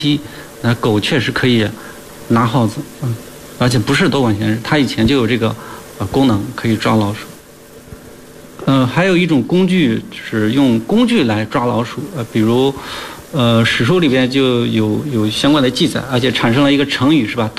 那狗确实可以拿耗子，而且不是多管闲事，它以前就有这个功能可以抓老鼠。还有一种工具是用工具来抓老鼠，比如史书里边就有相关的记载，而且产生了一个成语是吧？